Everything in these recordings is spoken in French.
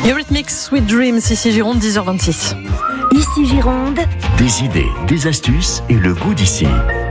Eurythmics, Sweet Dreams, ici Gironde, 10h26. Ici Gironde, Des idées, des astuces et le goût d'ici.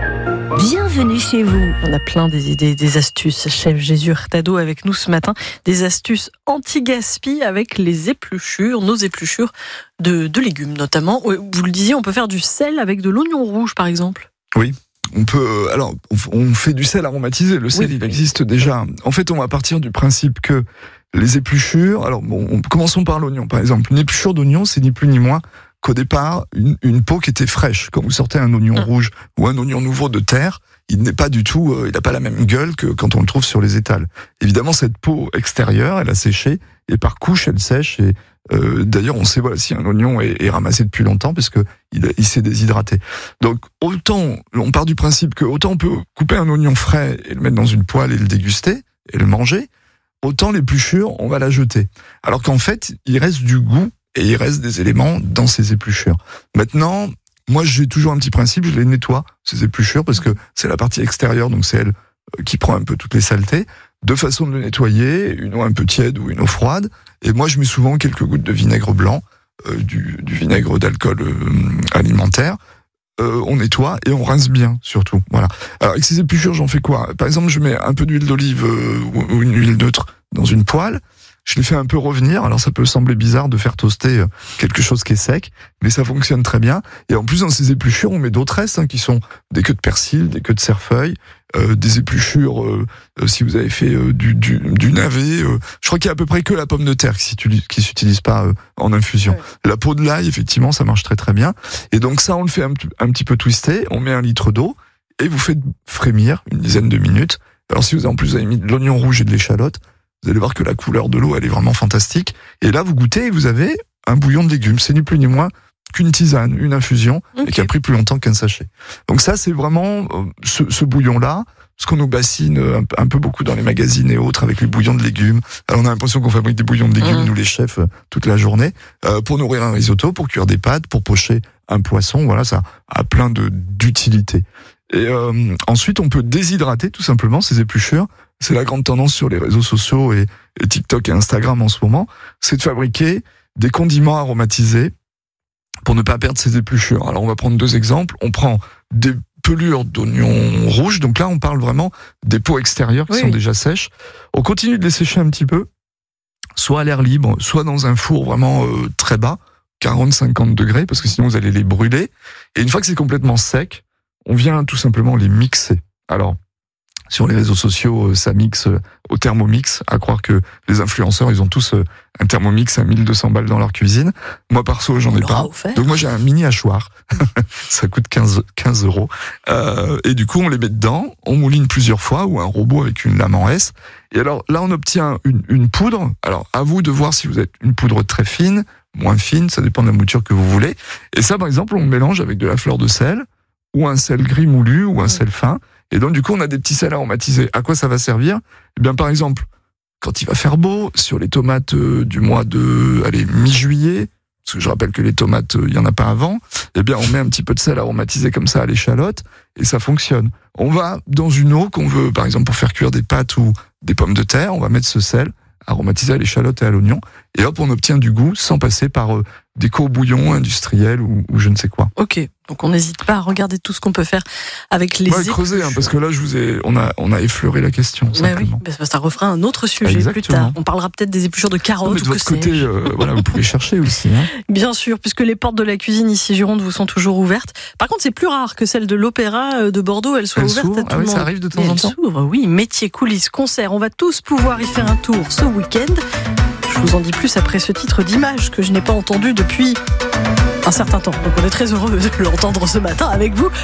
bienvenue chez vous. On a plein des idées, des astuces. Chef Jésus Hurtado avec nous ce matin. Des astuces anti-gaspi avec les épluchures, nos épluchures de légumes notamment. Vous le disiez, on peut faire du sel avec de l'oignon rouge par exemple. Oui. On peut, alors, on fait du sel aromatisé. Le sel, il existe déjà. En fait, on va partir du principe que les épluchures, alors bon, commençons par l'oignon, par exemple. Une épluchure d'oignon, c'est ni plus ni moins qu'au départ, une peau qui était fraîche. Quand vous sortez un oignon rouge ou un oignon nouveau de terre, il n'est pas du tout, il n'a pas la même gueule que quand on le trouve sur les étals. Évidemment, cette peau extérieure, elle a séché, et par couche, elle sèche, et d'ailleurs, on sait si un oignon est ramassé depuis longtemps, parce que il s'est déshydraté. Donc, autant, on part du principe que autant on peut couper un oignon frais et le mettre dans une poêle et le déguster, et le manger, autant l'épluchure, on va la jeter. Alors qu'en fait, il reste du goût, et il reste des éléments dans ces épluchures. Maintenant, moi, j'ai toujours un petit principe, je les nettoie, ces épluchures, parce que c'est la partie extérieure, donc c'est elle qui prend un peu toutes les saletés. Deux façons de le nettoyer, une eau un peu tiède ou une eau froide. Et moi, je mets souvent quelques gouttes de vinaigre blanc, du vinaigre d'alcool alimentaire. On nettoie et on rince bien, surtout. Voilà. Alors, avec ces épluchures, j'en fais quoi? Par exemple, je mets un peu d'huile d'olive ou une huile neutre dans une poêle. Je les fais un peu revenir. Alors, ça peut sembler bizarre de faire toaster quelque chose qui est sec, mais ça fonctionne très bien. Et en plus, dans ces épluchures, on met d'autres restes, qui sont des queues de persil, des queues de cerfeuil, des épluchures, si vous avez fait du navet. Je crois qu'il y a à peu près que la pomme de terre qui s'utilise pas en infusion. Ouais. La peau de l'ail, effectivement, ça marche très très bien. Et donc ça, on le fait un petit peu twister. On met 1 litre d'eau et vous faites frémir une dizaine de minutes. Alors, si vous avez mis de l'oignon rouge et de l'échalote, vous allez voir que la couleur de l'eau, elle est vraiment fantastique. Et là, vous goûtez et vous avez un bouillon de légumes. C'est ni plus ni moins qu'une tisane, une infusion, et qui a pris plus longtemps qu'un sachet. Donc ça, c'est vraiment ce bouillon-là, ce qu'on nous bassine un peu beaucoup dans les magazines et autres, avec les bouillons de légumes. Alors on a l'impression qu'on fabrique des bouillons de légumes, nous les chefs, toute la journée, pour nourrir un risotto, pour cuire des pâtes, pour pocher un poisson. Voilà, ça a plein d'utilités. Et ensuite, on peut déshydrater tout simplement ces épluchures. C'est la grande tendance sur les réseaux sociaux et TikTok et Instagram en ce moment, c'est de fabriquer des condiments aromatisés pour ne pas perdre ces épluchures. Alors on va prendre 2 exemples. On prend des pelures d'oignons rouges, donc là on parle vraiment des peaux extérieures qui sont déjà sèches. On continue de les sécher un petit peu, soit à l'air libre, soit dans un four vraiment très bas, 40-50 degrés, parce que sinon vous allez les brûler. Et une fois que c'est complètement sec, on vient tout simplement les mixer. Alors, sur les réseaux sociaux, ça mixe au Thermomix, à croire que les influenceurs, ils ont tous un Thermomix à 1200 balles dans leur cuisine. Moi, perso, j'en ai pas. Donc moi, j'ai un mini hachoir. Ça coûte 15 €. Et du coup, on les met dedans, on mouline plusieurs fois, ou un robot avec une lame en S. Et alors, là, on obtient une poudre. Alors, à vous de voir si vous êtes une poudre très fine, moins fine, ça dépend de la mouture que vous voulez. Et ça, par exemple, on mélange avec de la fleur de sel, ou un sel gris moulu, ou un sel fin. Et donc, du coup, on a des petits sels aromatisés. À quoi ça va servir? Eh bien, par exemple, quand il va faire beau, sur les tomates du mois de, mi-juillet, parce que je rappelle que les tomates, il y en a pas avant, eh bien, on met un petit peu de sel aromatisé comme ça à l'échalote, et ça fonctionne. On va dans une eau qu'on veut, par exemple, pour faire cuire des pâtes ou des pommes de terre, on va mettre ce sel aromatisé à l'échalote et à l'oignon, et hop, on obtient du goût sans passer par des co-bouillons industriels ou je ne sais quoi. Ok, donc on n'hésite pas à regarder tout ce qu'on peut faire avec les épluchures. Creuser, parce que là, on a effleuré la question. Oui, ça refera un autre sujet plus tard. On parlera peut-être des épluchures de carottes. Mais de votre côté, vous pouvez chercher aussi. Bien sûr, puisque les portes de la cuisine ici Gironde vous sont toujours ouvertes. Par contre, c'est plus rare que celle de l'Opéra de Bordeaux, elle soit ouverte à tout le monde. Ça arrive de temps en temps. Elle s'ouvre, oui. Métiers, coulisses, concerts. On va tous pouvoir y faire un tour ce week-end. Je vous en dis plus après ce titre d'Image que je n'ai pas entendu depuis un certain temps. Donc on est très heureux de l'entendre ce matin avec vous.